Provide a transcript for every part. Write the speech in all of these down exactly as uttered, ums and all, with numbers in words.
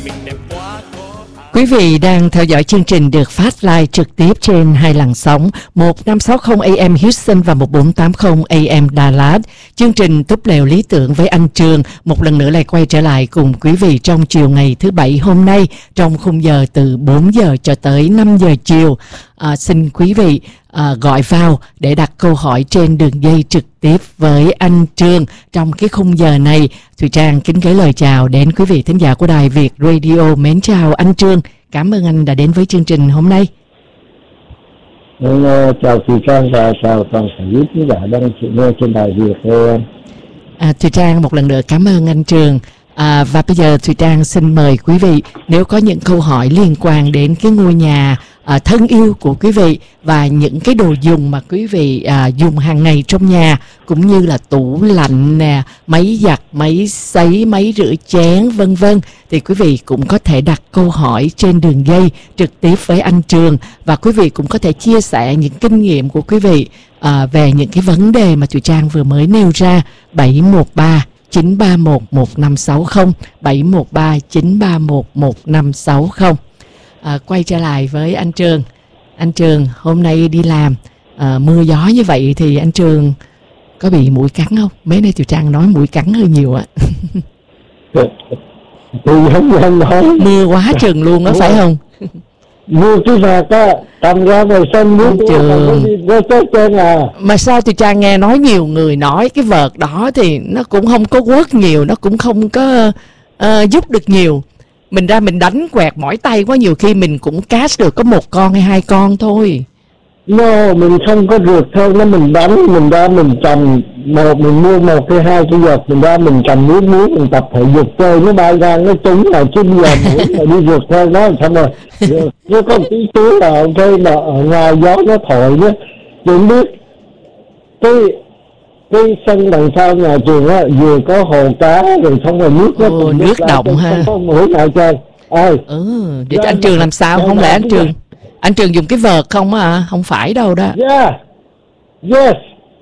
Quý vị đang theo dõi chương trình được phát live trực tiếp trên hai làn sóng một năm sáu không A M Houston và một bốn tám không A M Dallas. Chương trình Túp lều lý tưởng với anh Trường một lần nữa lại quay trở lại cùng quý vị trong chiều ngày thứ Bảy hôm nay trong khung giờ từ bốn giờ cho tới năm giờ chiều. À, xin quý vị à, gọi vào để đặt câu hỏi trên đường dây trực tiếp với anh Trường trong cái khung giờ này. Thùy Trang kính gửi lời chào đến quý vị thính giả của Đài Việt Radio. Mến chào anh Trường, cảm ơn anh đã đến với chương trình hôm nay. Nên, uh, chào Thùy Trang và chào toàn thể quý khán giả đang nghe trên Đài Việt Radio. À, Thùy Trang một lần nữa cảm ơn anh Trường. À, và bây giờ Thùy Trang xin mời quý vị nếu có những câu hỏi liên quan đến cái ngôi nhà à, thân yêu của quý vị và những cái đồ dùng mà quý vị à, dùng hàng ngày trong nhà, cũng như là tủ lạnh nè, máy giặt, máy sấy, máy rửa chén vân vân, thì quý vị cũng có thể đặt câu hỏi trên đường dây trực tiếp với anh Trường, và quý vị cũng có thể chia sẻ những kinh nghiệm của quý vị à, về những cái vấn đề mà Thùy Trang vừa mới nêu ra. Bảy một ba chín ba một một năm sáu không bảy một ba chín ba một một năm sáu không. À, quay trở lại với anh Trường. Anh Trường hôm nay đi làm à, mưa gió như vậy thì anh Trường có bị muỗi cắn không? Mấy nay Thùy Trang nói muỗi cắn hơi nhiều á. không nói. Mưa quá chừng luôn á, phải không? Mưa chứ mà có cầm ra rồi xem nước Trường. Trên à. Mà sao Thùy Trang nghe nói nhiều người nói cái vợt đó thì nó cũng không có work nhiều, nó cũng không có uh, giúp được nhiều. Mình ra mình đánh quẹt mỏi tay quá, nhiều khi mình cũng cast được có một con hay hai con thôi. No, mình không có rượt theo nó, mình đánh, mình ra mình cầm một, mình mua một cái hai cái vợt, mình ra mình cầm nước nước, mình tập thể dục chơi, nó bay ra nó trúng là chứ bây giờ mũi mà đi rượt theo nó xong rồi. Nó có tí túi là ok, mà ở ngoài gió nó thổi nữa. Chúng biết cái cái sân đằng sau nhà trường á vừa có hồ cá rồi xong rồi nước nó Ồ, nước động ha. Không có mũi nào chơi. Ơi. Ừ, để anh Trường làm sao? Không lẽ anh Trường anh Trường dùng cái vợt không à? Không phải đâu đó. Yeah. Yes.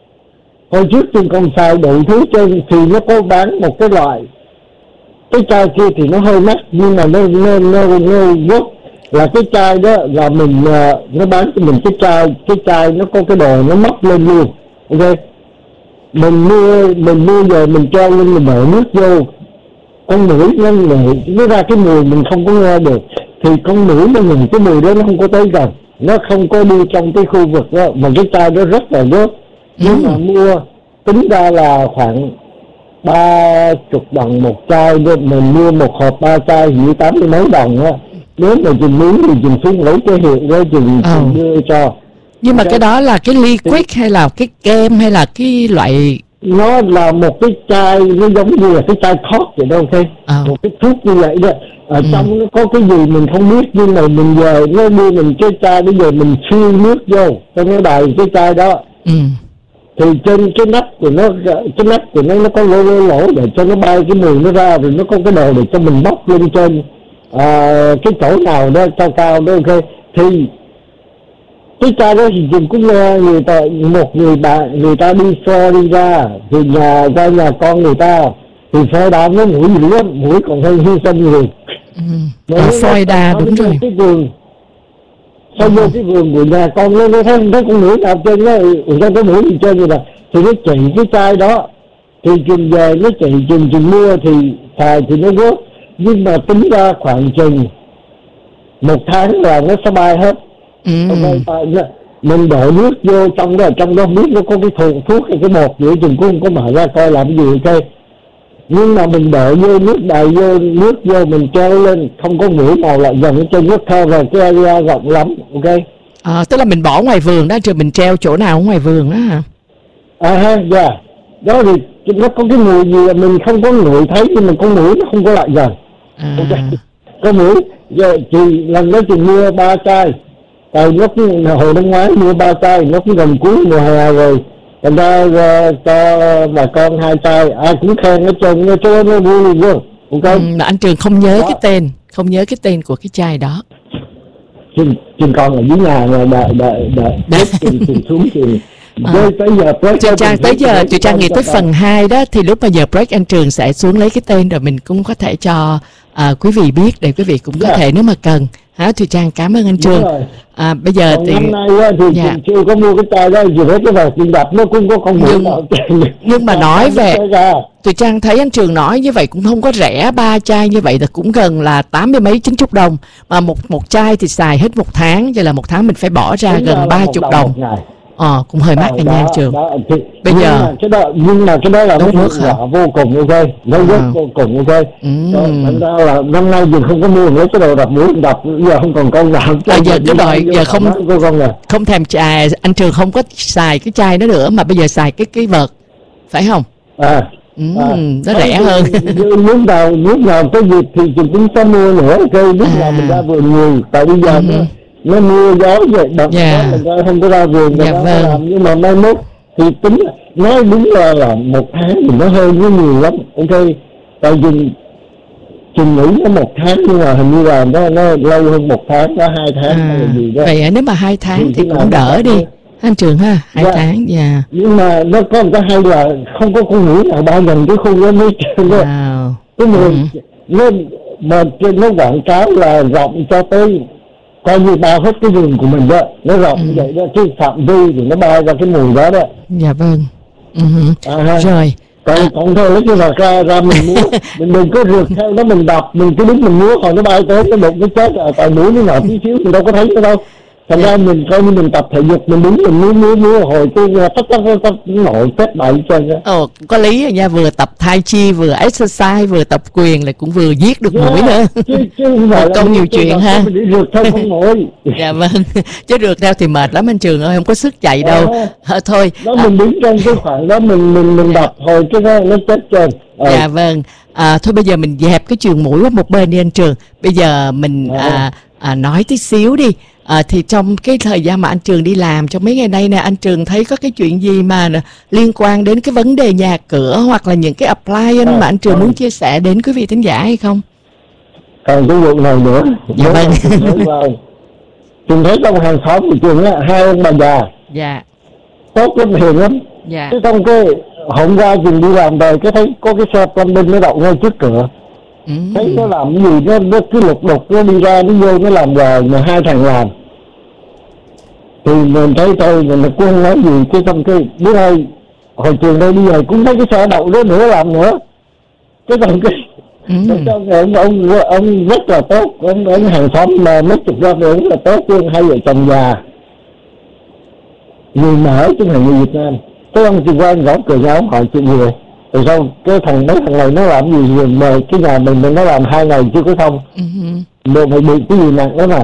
Hồi trước trường còn xài đủ thứ trên thì nó có bán một cái loại. Cái chai kia thì nó hơi mắc nhưng mà nó nó nó nó rất là cái chai đó là mình nó bán cho mình cái chai, cái chai nó có cái đồ nó móc lên luôn. Ok. Mình mua mình mua rồi mình cho lên mình đổ nước vô, con mũi nó ngửi nó ra cái mùi mình không có nghe được, thì con mũi nó ngửi cái mùi đó nó không có tới gần, nó không có đi trong cái khu vực đó, mà cái chai đó rất là rớt. Nhưng mà mua tính ra là khoảng ba chục đồng một chai, mình mua một hộp ba chai như tám mươi mấy đồng á. Nếu mà chừng miếng thì chừng xuống lấy cái hiệu đó chừng oh. đưa cho. Nhưng mà cái đó là cái liquid hay là cái kem hay là cái loại? Nó là một cái chai, nó giống như là cái chai thoát vậy đó, ok? À. Một cái thuốc như vậy đó. Ở ừ. trong nó có cái gì mình không biết, nhưng mà mình về nó đưa mình cái chai, bây giờ mình siêu nước vô cho nó đầy cái chai đó. Ừ. Thì trên cái nắp của nó, cái nắp của nó nó có lỗ lỗ lỗ để cho nó bay cái mùi nó ra, rồi nó có cái đồ để cho mình bóc lên trên à, cái chỗ nào đó cao cao đó, ok? Thì cái chai đó thì dùng cũng nghe người ta, một người bạn người ta đi xe đi ra thì nhà ra nhà con người ta thì xe đá nó mũi dữ lắm, mũi còn hơn hy sinh người. Ừ. Ở Florida đúng rồi. Cái vườn, sau vô cái vườn của nhà con nó nó thấy thấy con mũi nào trên nó, sao có mũi gì trên vậy nè, thì nó chỉ cái chai đó, thì chừng về nó chỉ chừng chừng mưa thì xài thì nó rớt, nhưng mà tính ra khoảng chừng một tháng là nó sẽ bay hết. Ừ. Mình đổ nước vô trong đó, trong đó biết nó có cái thuốc thuốc hay cái bột gì chừng cũng không có mở ra coi làm gì, ok? Nhưng mà mình đổ vô nước đầy vô nước vô mình treo lên, không có mũi nào lại gần ở trên nước theo rồi cái area rộng lắm, ok? À, tức là mình bỏ ngoài vườn đó, chứ mình treo chỗ nào ở ngoài vườn đó hả? À ha, dạ. Yeah. Đó thì nó có cái mùi gì là mình không có ngửi thấy, nhưng mà con mũi nó không có lại gần. À. Okay. Có mũi, giờ thì lần đó thì mua ba chai. Tại nó cũng hồi năm ngoái mua ba chai, nó cũng gần cuối mùa hè rồi, thành ra uh, cho bà con hai chai, ai cũng khen hết trơn, nó cho nó vui luôn, ok? Ừ, mà anh Trường không nhớ đó. Cái tên, không nhớ cái tên của cái chai đó. Chừng, chừng con ở dưới nhà rồi đợi đợi đợi đợi chừng chừng xuống chừng. À. Tới giờ break Chị Trang tới giờ chị Trang nghĩ tới phần hai đó, thì lúc mà giờ break anh Trường sẽ xuống lấy cái tên rồi mình cũng có thể cho à, quý vị biết để quý vị cũng có Dạ. thể nếu mà cần. Hả, Thùy Trang cảm ơn anh Đúng Trường. rồi. À, bây giờ Còn thì năm nay á, thì Dạ. chị chưa có mua cái chai đó gì hết, cái vào tiền đập nó cũng có con mũi Nhưng- nào. nhưng mà nói về Thùy Trang thấy anh Trường nói như vậy cũng không có rẻ, ba chai như vậy thì cũng gần là tám mươi mấy chín chục đồng, mà một một chai thì xài hết một tháng, vậy là một tháng mình phải bỏ ra Tính ra gần là ba một chục đồng đồng. một ngày. Ờ, cũng hơi mắc Ờ, anh nha anh đó, Trường. đó, thì, Bây nhưng giờ- mà cái đó nhưng mà cái đó là nó Đúng hiệu mức hả? quả vô cùng ok, nó À. rất vô cùng ok. Ừm. Đó, thành ra là năm nay mình không có mua nữa cái đồ đập mũi đập, giờ không còn con nào. À, giờ cái loại giờ không có con nào. không thèm chai, anh Trường không có xài cái chai đó nữa mà bây giờ xài cái cái vợt, phải không? À. Ừ, À. nó rẻ hơn. Lúc nào lúc nào có dịp thì chị cũng sẽ mua nữa, cái lúc À. nào mình ra vườn nhiều, tại bây giờ Ừ. nó nó mưa gió vậy đợt Dạ. đó mình ra không có ra vườn mình Dạ đâu có vâng. làm, nhưng mà mai mốt thì tính nói đúng là là một tháng thì nó hơi nó nhiều lắm ok, tại vì trình nghĩ nó một tháng nhưng mà hình như là nó nó lâu hơn một tháng, nó hai tháng hay À, là gì đó. vậy nếu mà hai tháng Thì thì cái nào cũng đỡ cũng đi vậy. anh Trường ha, hai Dạ. tháng. Dạ. Nhưng mà nó có một cái hay là không có con mũi nào bao gần cái khu đó mới nó Wow. cái mùi Ừ. nó mà trên nó quảng cáo là rộng cho tới coi như bao hết cái vườn của mình đó, nó rộng Ừ. vậy đó, cái phạm vi thì nó bao ra cái mùi đó đó. Dạ vâng. Ừ. À, ha. Rồi. còn À. còn thôi lấy cái là ra ra mình múa mình đừng có rượt theo nó, mình đập mình cứ đứng mình múa, còn nó bay tới nó đụng nó chết rồi, tại mũi nó nọ tí xíu mình đâu có thấy nó đâu. Thành ra mình coi như mình tập thể dục, mình đứng mình múa múa múa hồi tôi tất tất tất tất nổi tết bậy chân á. Ồ, có lý rồi nha, vừa tập tai chi vừa exercise vừa tập quyền lại cũng vừa giết được mũi nữa. chứ chứ không phải là Công mình nhiều cứ chuyện đập ha. mình đi rượt theo con mũi. Dạ vâng, chứ rượt theo thì mệt lắm anh Trường ơi, không có sức chạy đâu. À. À, thôi. Đó À, mình đứng trong cái khoảng đó mình mình mình đập hồi cái nó nó chết trơn. Ờ. dạ vâng. À, thôi bây giờ mình dẹp cái chuyện mũi qua một bên đi anh Trường. Bây giờ mình Dạ. à, à, nói tí xíu đi. À, thì trong cái thời gian mà anh Trường đi làm trong mấy ngày nay nè, anh Trường thấy có cái chuyện gì mà nè, liên quan đến cái vấn đề nhà cửa hoặc là những cái appliance À, mà anh Trường ừ. muốn chia sẻ đến quý vị thính giả hay không? Còn cái vụ này nữa. Dạ Nếu vâng. mà Trường thấy vào Trường thấy trong hàng xóm của Trường á, hai ông bà già Dạ, tốt lắm, hiền lắm. dạ. Cái xong cái hôm qua Trường đi làm về cái thấy có cái xe plumbing nó đậu ngay trước cửa. Ừ. Thấy nó làm cái gì nó, nó cứ lục đục nó đi ra nó vô nó làm rồi mà hai thằng làm. Thì mình thấy thôi mình cũng không nói gì, cái xong cái bữa nay hồi Trường đây đi về cũng thấy cái xe đậu đó nữa làm nữa. Cái xong cái Ừ. ông, ông, ông, ông rất là tốt, ông, ông hàng xóm mà mấy chục năm rồi, rất là tốt chứ, hai vợ chồng già người mở chứ không phải người Việt Nam. Cái ông chị quan gõ cửa nhau hỏi chuyện gì vậy, rồi sao cái thằng mấy thằng này nó làm gì rồi mà cái nhà mình mình nó làm hai ngày chưa có xong, Ừ. rồi phải bị cái gì nặng đó mà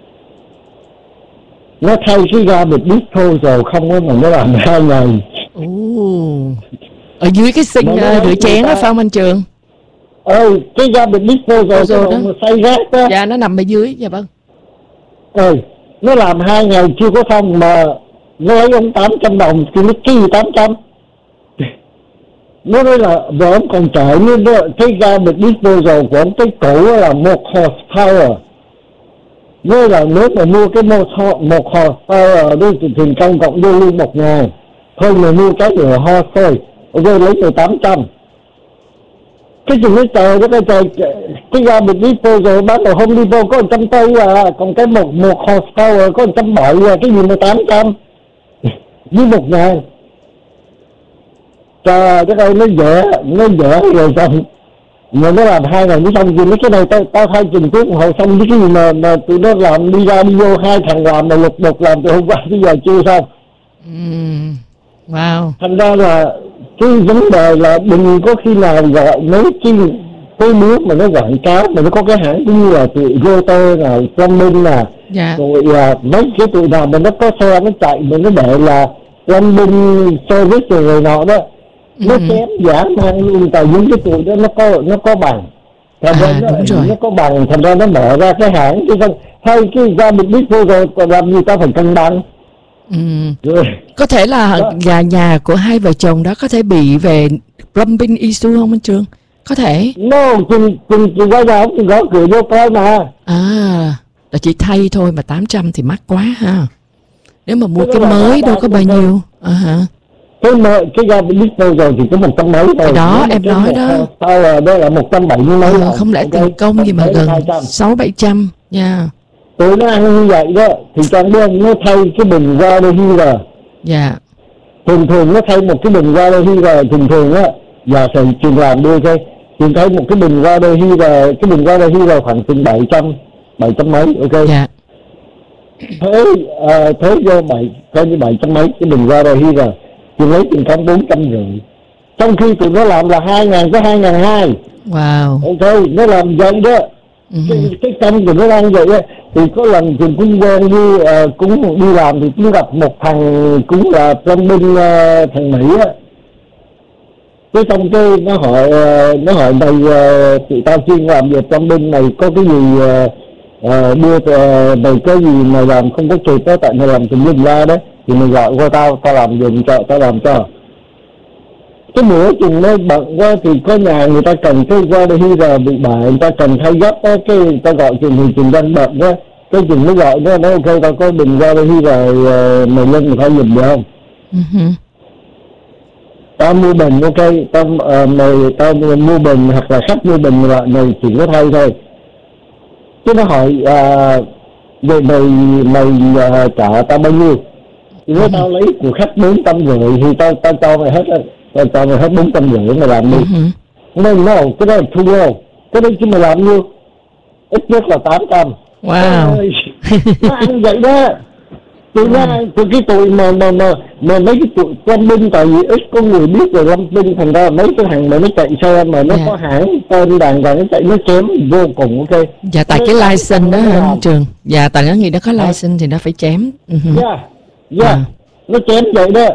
nó thay cái ga bịch đít thôi rồi không có mà nó làm hai ngày. Ồ. Ở dưới cái sink Mà nó uh, nói rửa chén người đó ta- phải không anh Trường? Ơi cái ga bịch đít thôi rồi Rồi cái đó. mà xay rác đó. Dạ, nó nằm ở dưới. Dạ vâng. Ừ, nó làm hai ngày chưa có xong mà nó lấy ông tám trăm đồng thì nó chi tám trăm. Nó nói là vợ ông còn trẻ nên đó, cái ga bịch disposal của ông cái cổ là một horsepower. Nói là nếu mà mua cái một, một horsepower ở đây thì tiền công cộng vô luôn một ngàn. Thôi mà mua cái nửa horse thôi, ok lấy mười tám trăm. Cái chuyện nói trời đó, cái trời cái ga bịch disposal bán đầu Home Depot có một trăm tây à, còn cái một một horsepower có một trăm bảy à, cái gì mà tám trăm với một ngàn. Trời cái đây nó dở, nó dở rồi xong mà nó làm hai ngày mới xong thì mấy cái này tao tao thay chừng trước hồi xong với cái gì mà mà tụi nó làm đi ra đi vô hai thằng làm mà lục đục làm từ hôm qua bây giờ chưa xong. Ừ. Wow. Thành ra là cái vấn đề là đừng có khi nào gọi mấy cái cái nước mà nó quảng cáo mà nó có cái hãng như là tụi Rotor là Plumbing là Dạ. rồi à, mấy cái tụi nào mà nó có xe nó chạy mà nó để là Plumbing service rồi người nọ đó, nó Ừ. chém giả mang luôn, tại những cái tụi đó nó có nó có bằng. Thành ra À, nó, đúng rồi. nó có bằng, thành ra nó mở ra cái hãng chứ không thay cái ra mình biết vô rồi còn làm gì ta phải cân bằng. Ừ. Rồi. Có thể là Đó. nhà nhà của hai vợ chồng đó có thể bị về plumbing issue không anh Trường? Có thể. No, chừng chừng chừng quay ra ông chừng gõ cửa vô coi mà. À, là chỉ thay thôi mà tám trăm thì mắc quá ha. Nếu mà mua Cái cái đó là mới ba- đâu ba có trăm bao thôi. nhiêu. À hả. cái mơ cái ga disposal rồi thì có một trăm mấy thôi. Đó em nói đó. Sao là đó là một trăm bảy mươi mấy. Ờ, không lẽ tiền công gì mà gần sáu bảy trăm nha. Tụi nó ăn như vậy đó thì trong đêm nó thay cái bình water heater. Dạ. Thường thường nó thay một cái bình water heater thường thường á, giờ thầy trường làm đưa thôi. Trường thay một cái bình water heater, cái bình water heater khoảng chừng bảy trăm, bảy trăm mấy, ok. Dạ. Thế uh, thế vô bảy coi như bảy trăm mấy cái bình water heater, trường lấy tiền công bốn trăm rưỡi. Trong khi tụi nó làm là hai ngàn tới hai ngàn hai. Wow. Ok, nó làm vậy đó. Uh-huh. Cái, cái công của nó đang vậy á. Thì có lần trường cũng quen như uh, cũng đi làm thì cũng gặp một thằng cũng là plumbing uh, thằng Mỹ á. Cái xong cái nó hỏi uh, nó hỏi mày uh, tụi tao chuyên làm về plumbing này có cái gì uh, uh, đưa uh, mày có gì mày làm không có kịp đó tại mày làm tùm lum ra đó thì mày gọi qua tao tao làm giùm cho tao làm cho. Cái bữa chừng nó bận quá thì có nhà người ta cần cái water heater bị bể, người ta cần thay gấp á, cái người ta gọi chừng thì chừng đang bận quá, cái chừng nó gọi nó nói ok tao có bình water heater uh, mày lên mày thay giùm được không? Uh-huh. Tao mua bình ok, tao uh, mày tao mua bình hoặc là khách mua bình loại này chỉ có thay thôi. Chứ nó hỏi uh, về mày mày uh, trả tao bao nhiêu? Thì nếu uh-huh. tao lấy của khách bốn trăm rưỡi thì tao tao cho mày hết á. Tao cho mày hết bốn trăm rưỡi mày làm đi. Uh-huh. Nên no, cái đó là thua đâu. Cái đó chứ mày làm nhiêu? Ít nhất là tám trăm. Wow. Nó ăn vậy đó. Tụi nó, tụi cái tụi mà, mà, mà, mà mấy cái tụi lâm binh tại vì ít có người biết về lâm binh, thành ra mấy cái thằng mà nó chạy xe mà nó yeah. có hãng tên đàn và nó chạy nó chém vô cùng ok. Dạ tại cái license đó hả anh Trường? Dạ tại nó nghĩ nó có license thì nó phải chém. Uh-huh. Yeah, yeah, à. Nó chém vậy đó.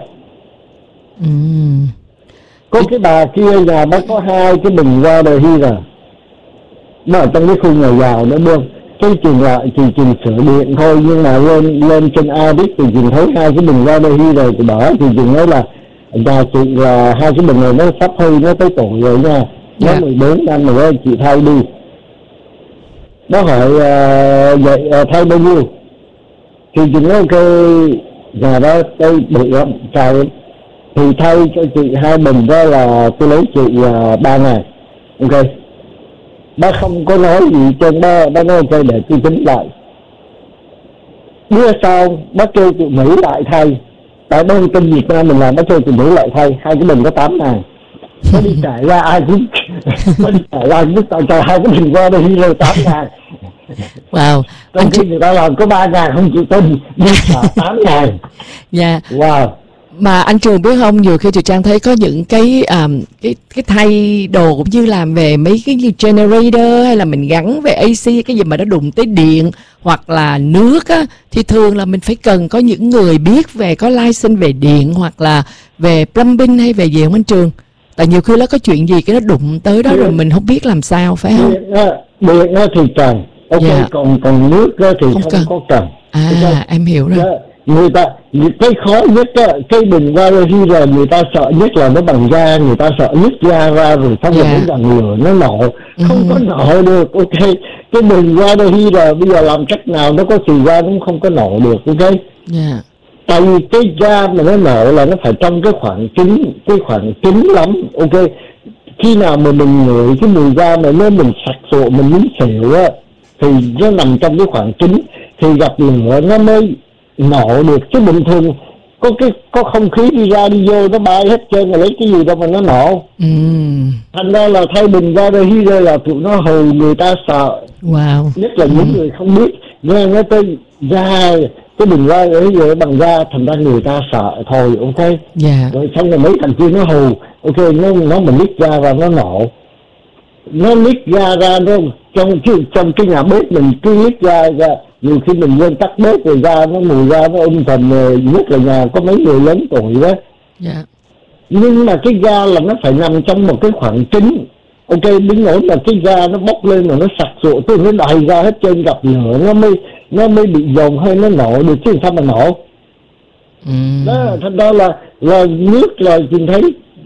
Mm. Có cái bà kia nhà bác có hai cái bình water heater. Nó ở trong cái khu nhà giàu nữa luôn. Cái trường lại thì trường sửa điện thôi nhưng mà lên lên trên Audit thì trường thấy hai cái bình water heater của đó thì trường nói là nhà chị là hai cái bình này nó sắp hơi nó tới tuổi rồi nha. Nó yeah. mười bốn năm rồi chị thay đi. Nó hỏi uh, vậy uh, thay bao nhiêu? Thì trường nói ok nhà đó đây bự lắm trời. Thì thay cho chị hai bình đó là tôi lấy chị uh, ba ngàn. Ok. Bác không có nói gì trên bác, bác nói ok để tôi tính lại. Bữa sau bác kêu tụi Mỹ lại thay. Tại đơn tin Việt Nam mình làm bác kêu tụi Mỹ lại thay. Hai cái bình có tám ngàn. Nó đi chạy ra ai cũng nó đi chạy ra cũng tại trời hai cái bình qua đây đi tám ngàn. Wow. Trong khi người ta làm có ba ngàn không chịu tin. Đi trả tám ngàn. Dạ. Wow. Mà anh Trường biết không, nhiều khi Chị Trang thấy có những cái um, cái cái thay đồ cũng như làm về mấy cái như generator hay là mình gắn về a xê cái gì mà nó đụng tới điện hoặc là nước á, thì thường là mình phải cần có những người biết về có license về điện hoặc là về plumbing hay về gì không anh Trường? Tại nhiều khi nó có chuyện gì cái nó đụng tới đó điện. Rồi mình không biết làm sao phải không? Điện á, điện á thì cần, ok, dạ. còn còn nước á thì không, không cần. có cần. À okay. Em hiểu rồi. Dạ. Người ta cái khó nhất á, cái bình water heater người ta sợ nhất là nó bằng ga, người ta sợ nứt ga ra rồi xong rồi yeah. gần lửa nó nổ, không uh-huh. có nổ được, ok. Cái bình water heater bây giờ làm cách nào nó có xì ga cũng không có nổ được, ok. Yeah. Tại vì cái ga mà nó nổ là nó phải trong cái khoảng kính, cái khoảng kính lắm, ok. Khi nào mà mình ngửi cái mùi ga mà nó mình sặc sụa mình muốn xỉu á thì nó nằm trong cái khoảng kính thì gặp lửa nó mới nổ được, chứ bình thường có cái có không khí đi ra đi vô nó bay hết trơn rồi lấy cái gì đâu mà nó nổ. Ừ. Thành ra là thay bình ra đây heater là tụi nó hù người ta sợ. Wow. Nhất là những ừ. người không biết nghe nó tới ra cái bình ra heater bằng da thành ra người ta sợ thôi, ok. Yeah. Rồi xong rồi mấy thằng kia nó hù, ok, nó nó mình lít ra và nó nổ, nó lít ra ra nó trong cái trong cái nhà bếp mình cứ lít ra ra. Nhiều khi mình lên tắt bếp rồi ra nó mùi ra nó âm thầm, nhất là nhà có mấy người lớn tuổi đó. Yeah. Nhưng mà cái ga là nó phải nằm trong một cái khoảng kính, ok, đứng nổi là cái ga nó bốc lên mà nó sặc sụa, tức nó đầy ra hết trên gặp lửa nó mới nó mới bị dồn hơi nó nổ được chứ sao mà nổ. Mm. Đó thành ra là là nước là mình thấy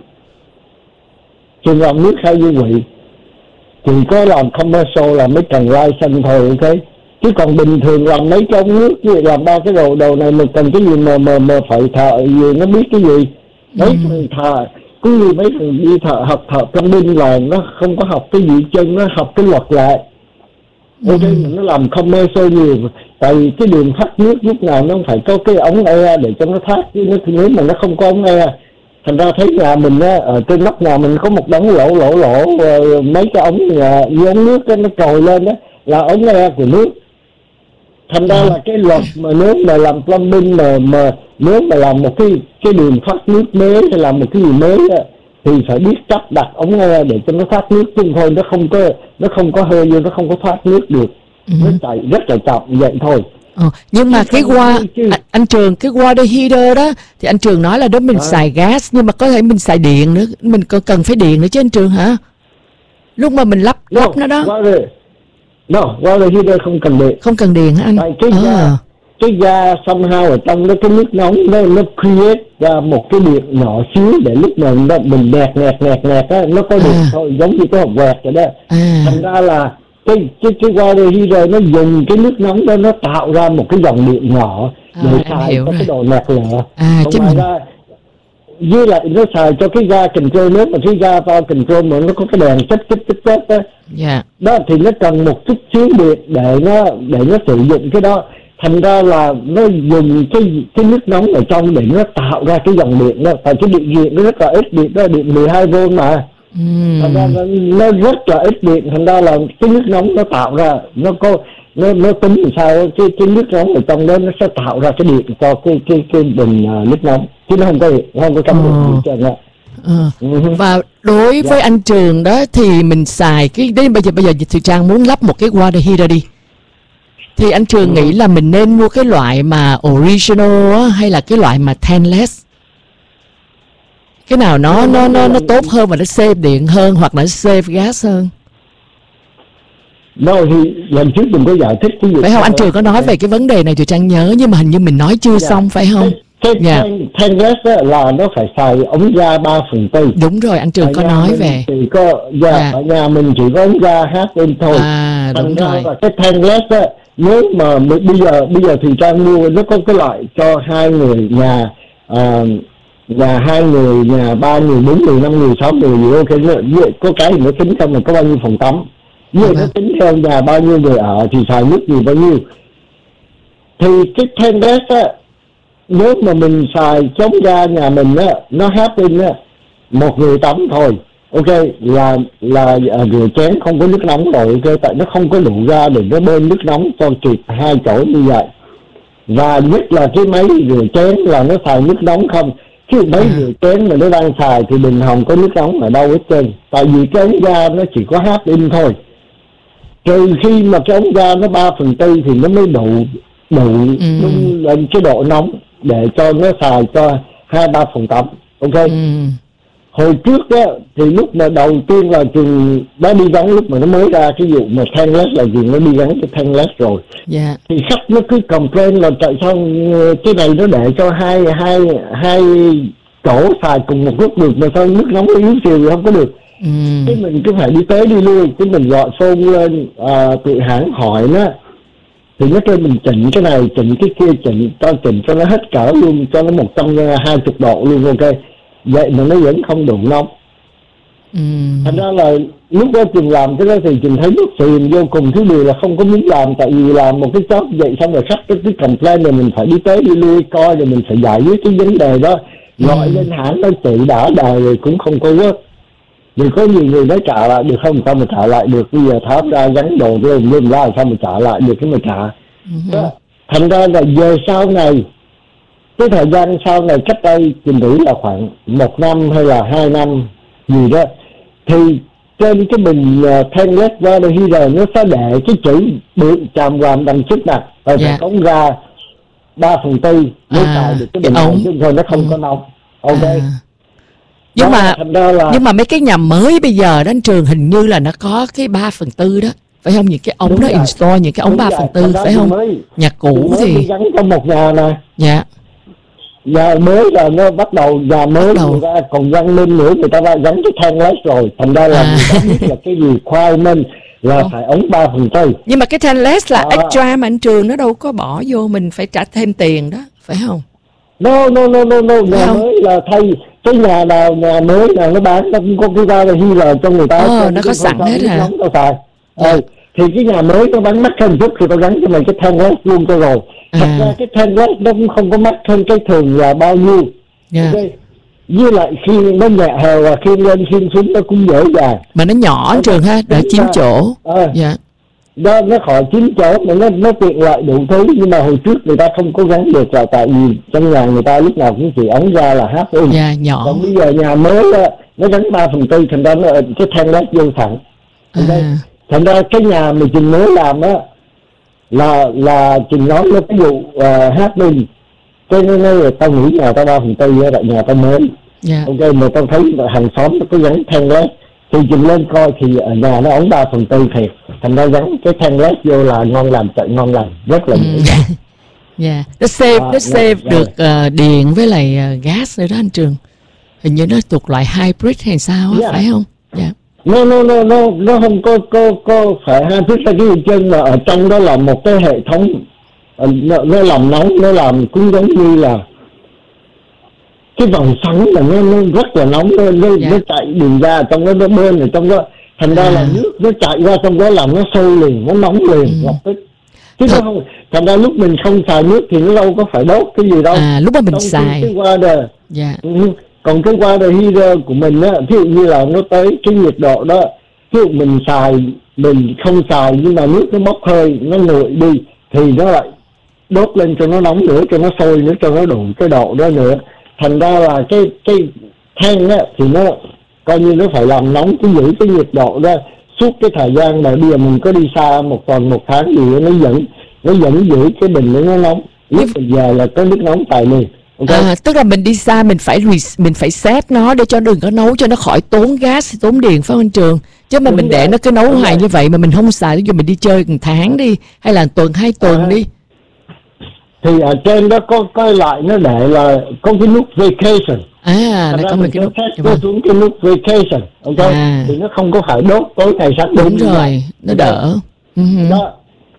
trường làm nước hay như vậy thì có làm commercial là mới cần license thôi, ok. Chứ còn bình thường làm mấy cái ống nước như làm ba cái đồ đầu này mình cần cái gì mà mà mà phải thợ gì nó biết cái gì. mấy Ừ. thằng thợ cứ như mấy thằng đi thợ học thợ plumbing là nó không có học cái gì chân, nó học cái luật lại. Ok, Ừ. mà nó làm commercial nhiều, tại vì cái đường thoát nước lúc nào nó phải có cái ống e để cho nó thoát, chứ nó nếu mà nó không có ống e, thành ra thấy nhà mình á, ở trên nóc nhà mình có một đống lỗ lỗ lỗ rồi mấy cái ống nhà như ống nước á, nó trồi lên đó là ống e của nước. Thành ra Ừ. là cái luật mà nếu mà làm plumbing mà mà nếu mà làm một cái cái đường thoát nước mới hay làm một cái gì mới á, thì phải biết cách đặt ống e để cho nó thoát nước, chứ thôi nó không có nó không có hơi vô, nó không có thoát nước được. Ừ. Nó chạy rất là chậm vậy thôi. Ờ, nhưng mà Chứ cái không qua chứ- chứ- anh, anh Trường, cái water heater đó thì anh Trường nói là đó mình À. xài gas, nhưng mà có thể mình xài điện nữa, mình có cần phải điện nữa chứ anh Trường hả? Lúc mà mình lắp lắp nó đó water, no, water heater không cần điện. không cần điện hả anh? Tại cái Ờ. ga cái ga somehow ở trong đó cái nước nóng nó nó create ra một cái điện nhỏ xíu để lúc mà nó, mình nẹt nẹt nẹt nẹt á, nó có điện À. thôi, giống như cái hộp quẹt vậy đó. À. Thành ra là cái cái cái water heater nó dùng cái nước nóng đó nó tạo ra một cái dòng điện nhỏ À, để em xài hiểu cho rồi. cái đồ nẹt lẻ. À, Còn chứ ngoài mình ra với lại nó xài cho cái ga control, nếu mà cái ga vào control mà nó có cái đèn chớp chớp chớp chớp á, dạ. đó thì nó cần một chút xíu điện để nó để nó sử dụng cái đó. Thành ra là nó dùng cái cái nước nóng ở trong để nó tạo ra cái dòng điện đó, tại cái điện điện nó rất là ít điện, đó là điện mười hai vôn mà. Thành ra Ừm. nó, nó rất là ít điện, thành ra là cái nước nóng nó tạo ra, nó có nó nó tính làm sao cái cái nước nóng ở trong đó nó sẽ tạo ra cái điện cho cái cái cái bình uh, nước nóng, chứ nó không có điện, không có cắm điện Ờ. gì hết trơn á. Ờ. Ừ. Và đối Dạ. với anh Trường đó thì mình xài cái đến bây giờ bây giờ Thùy Trang muốn lắp một cái water heater đi, thì anh Trường Ừ. nghĩ là mình nên mua cái loại mà original á, hay là cái loại mà tankless? Cái nào nó nó nó nó tốt hơn và nó save điện hơn, hoặc là nó save gas hơn? Đó thì lần trước mình có giải thích cái việc Phải không? đó. Anh Trường có nói về cái vấn đề này Thùy Trang nhớ, nhưng mà hình như mình nói chưa Dạ. xong phải không? Cái, cái Dạ. than, than gas á, là nó phải xài ống ga ba phần tư. Đúng rồi, anh Trường Ở có nhà nói mình về. chỉ có dạ, Dạ. ở nhà mình chỉ có ống ga hát lên thôi. À, đúng Thành ra rồi. là cái than gas á, nếu mà mình, bây giờ bây giờ thì Trang mua nó có cái loại cho hai người nhà, à, nhà hai người, nhà ba người, bốn người, năm người, sáu người gì ok. Nó, với- có cái thì nó tính xong rồi có bao nhiêu phòng tắm, với Dạ nó vâng. tính theo nhà bao nhiêu người ở thì xài nước gì bao nhiêu. Thì cái than gas á, nếu mà mình xài chống ga nhà mình á, nó hát lên á, một người tắm thôi, ok, là là à, rửa chén không có nước nóng rồi, ok, tại nó không có đủ ga để nó bơm nước nóng cho kịp hai chỗ như vậy. Và nhất là cái máy rửa chén là nó xài nước nóng không, chứ máy À. rửa chén mà nó đang xài thì đừng hòng có nước nóng ở đâu hết trơn, tại vì cái ống ga nó chỉ có hát in thôi, trừ khi mà cái ống ga nó ba phần tư thì nó mới đủ đủ Ừ. đúng lên cái độ nóng để cho nó xài cho hai ba phòng tắm, ok. Ừ. Hồi trước á thì lúc mà đầu tiên là trường đã đi gắn, lúc mà nó mới ra cái vụ mà tankless là trường nó đi gắn cái tankless rồi, Dạ. thì khách nó cứ complain là tại sao ờ, cái này nó để cho hai hai hai chỗ xài cùng một lúc được mà sao nước nóng nó yếu xìu thì không có được. Ừ. Cái mình cứ phải đi tới đi lui, cái mình gọi phone lên à, tụi hãng hỏi nó, thì nó kêu mình chỉnh cái này chỉnh cái kia, chỉnh cho chỉnh cho nó hết cỡ luôn, cho nó một trăm hai chục độ luôn, ok. Vậy mà nó vẫn không đủ nóng. Ừ. Thành ra là lúc đó Trường làm cái đó thì Trường thấy nước phiền vô cùng, thứ điều là không có muốn làm, tại vì làm một cái job vậy xong rồi khách cái cái complain rồi mình phải đi tới đi lui coi, rồi mình phải giải quyết cái vấn đề đó, gọi Ừ. lên hãng nó chị đã đời rồi cũng không có work. Vì có nhiều người nói trả lại được không, sao mà trả lại được, bây giờ tháo ra gắn đồ lên lên ra sao mà trả lại được, cái mà trả. Ừ. Đó. Thành ra là về sau này, cái thời gian sau này cách đây Trường nghĩ là khoảng một năm hay là hai năm gì đó, thì trên cái bình uh, tankless water heater nó sẽ để cái chữ bự tràm hoàn đằng trước mặt, rồi Dạ. phải ống ra ba phần tư mới À, xài được cái cái bình này, ống. chứ thôi nó không Ừ. có nóng, ok. À. Nhưng Đó, mà thành ra là nhưng mà mấy cái nhà mới bây giờ đó anh Trường, hình như là nó có cái ba phần tư đó, phải không? Những cái ống Đúng nó rồi. install những cái ống đúng ba rồi, phần tư thành ra phải thì không? mới, Nhà thì cũ mới đi thì gắn trong một nhà nè. dạ. Nhà mới là nó bắt đầu, nhà mới Bắt đầu. người ta còn gắn lên nữa, người ta đã gắn cái tankless rồi, thành ra là À. người ta biết là cái gì khoai men là Ồ. phải ống ba phần tư. Nhưng mà cái tankless là À. extra mà anh Trường, nó đâu có bỏ vô mình phải trả thêm tiền đó, phải không? No no no no no, nhà Không. mới là thay cái nhà nào nhà mới nào nó bán nó cũng có cái ga heater cho người ta. Ờ, nó có sẵn hết hả? Nóng tao xài. Ờ, thì cái nhà mới nó bán mắc hơn chút thì tao gắn cho mày cái than gas luôn cho rồi. Thật À. ra cái than gas nó cũng không có mắc hơn cái thường là bao nhiêu. Yeah. Okay. Với lại khi nó nhẹ hờ và khi lên khiên xuống nó cũng dễ dàng. Mà nó nhỏ anh Trường ha, đỡ chín chỗ. Ờ. Dạ. Nó, nó khỏi chín chỗ mà nó, nó tiện lợi đủ thứ, nhưng mà hồi trước người ta không có gắn được là tại vì trong nhà người ta lúc nào cũng chỉ ống ra là hát in. Dạ, nhỏ. Còn bây giờ nhà mới á, nó gắn ba phần tư, thành ra nó cái than led vô sẵn. À. Thành ra cái nhà mà Trình mới làm á là là Trình nói nó ví dụ uh, hát in, cái nó nói là tao nghĩ nhà tao ba phần tư á, tại nhà tao mới. Dạ. Ok, mà tao thấy hàng xóm nó có gắn than led thì Trình lên coi thì ở nhà nó ống ba phần tư thiệt, thành ra gắn cái than led vô là ngon lành, chạy ngon lành, rất là dễ dàng. Dạ, nó save, À, nó save dạ, được uh, điện với lại uh, gas nữa đó anh Trường. Hình như nó thuộc loại hybrid hay sao á, Dạ. phải không? Dạ. nó nó nó nó nó không có có có phải hai phút ra cái gì chân, mà ở trong đó là một cái hệ thống, ờ, nó, nó làm nóng, nó làm cũng giống như là cái vòng xoắn là nó, nó rất là nóng, nó nó, Dạ. nó chạy đường ra trong đó, nó bơm ở trong đó, thành ra À. là nước nó chạy ra trong đó làm nó sôi liền, nó nóng liền Ừ. lập tức. Chứ Thật. nó không, thành ra lúc mình không xài nước thì nó đâu có phải đốt cái gì đâu. À, lúc mà mình Trong khi xài. cái water, Dạ. ừ, còn cái water heater của mình á, ví dụ như là nó tới cái nhiệt độ đó, ví dụ mình xài, mình không xài nhưng mà nước nó bốc hơi, nó nguội đi thì nó lại đốt lên cho nó nóng nữa, cho nó sôi nữa, cho nó đủ cái độ đó nữa. Thành ra là cái cái than á thì nó coi như nó phải làm nóng cái giữ cái nhiệt độ đó suốt cái thời gian mà bây giờ mình có đi xa một tuần một tháng gì đó, nó vẫn nó vẫn giữ cái bình nó nóng. Lúc bây giờ là có nước nóng tại liền. Okay. À, tức là mình đi xa mình phải re- mình phải set nó để cho đừng có nấu, cho nó khỏi tốn gas, tốn điện, phải không anh Trường? Chứ mà Đúng mình để rồi. nó cứ nấu Đúng hoài rồi. như vậy mà mình không xài, ví dụ mình đi chơi một tháng đi, hay là tuần hai tuần À. đi. Thì ở trên đó có coi lại nó để là có cái nút vacation. À, Thành nó ra có một mình cái cho nút. phép Dạ nó vâng. xuống cái nút vacation, ok? À. Thì nó không có phải đốt tối ngày sắp Đúng rồi, nó đỡ. Ừ. đó.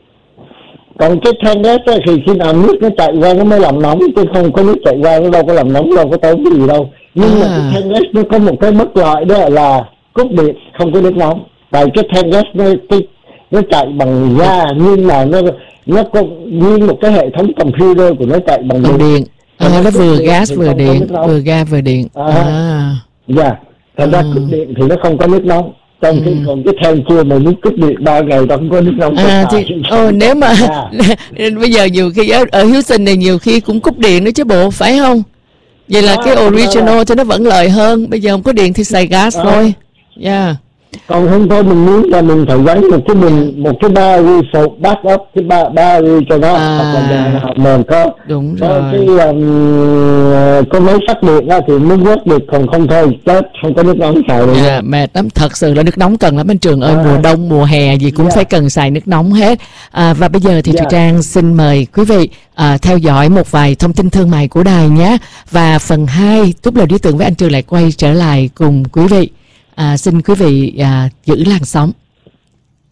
Còn cái than gas á, thì khi nào nước nó chạy qua nó mới làm nóng, chứ không có nước chạy qua nó đâu có làm nóng, đâu có tốn cái gì đâu. Nhưng mà À. cái than gas nó có một cái bất lợi đó là cúp điện không có nước nóng. Tại cái than gas nó cái nó chạy bằng ga, nhưng mà nó nó có nguyên một cái hệ thống computer của nó chạy bằng Bằng điện. điện. À, nó vừa Điện gas thì vừa không có điện, nước nóng. vừa ga vừa điện. À. À. Dạ, thành ra Ừ. cúp điện thì nó không có nước nóng. Trong khi Ừ. còn cái than kia mà muốn cúp điện ba ngày tao không có nước nóng. À, tao thì, xài. ồ, nếu mà Dạ. bây giờ nhiều khi ở, ở Houston này nhiều khi cũng cúp điện nữa chứ bộ, phải không? Vậy là Đó, cái đó original là- thì nó vẫn lợi hơn. Bây giờ không có điện thì xài gas Đó. thôi. Yeah. Còn không thôi mình muốn là mình phải gắn một cái mình một cái battery phụ backup, cái ba battery cho nó, À. hoặc là nhà nào mà có Đúng có rồi. cái um, có máy phát điện á thì mới quét được, còn không thôi chết, không có nước nóng xài được. Yeah, mệt lắm, thật sự là nước nóng cần lắm anh Trường ơi. À. Mùa đông mùa hè gì cũng Yeah. phải cần xài nước nóng hết. À, và bây giờ thì Thùy Yeah. Trang xin mời quý vị à, theo dõi một vài thông tin thương mại của đài nhé. Và phần hai Túp Lều Lý Tưởng với anh Trường lại quay trở lại cùng quý vị. À, xin quý vị à, giữ làn sóng.